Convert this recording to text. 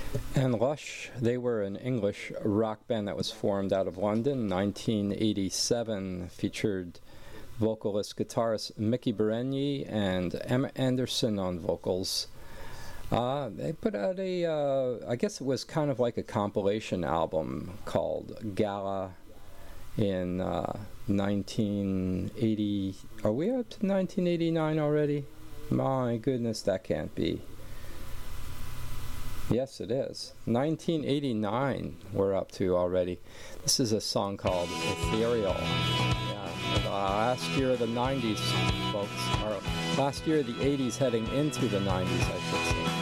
And Rush, they were an English rock band that was formed out of London, 1987, featured vocalist guitarist Mickey Berenyi and Emma Anderson on vocals. They put out I guess it was kind of like a compilation album called Gala in 1980. Are we up to 1989 already? My goodness, that can't be. Yes, it is. 1989 we're up to already. This is a song called Ethereal. Yeah, the last year of the 90s, folks. Or last year of the 80s heading into the 90s, I should say.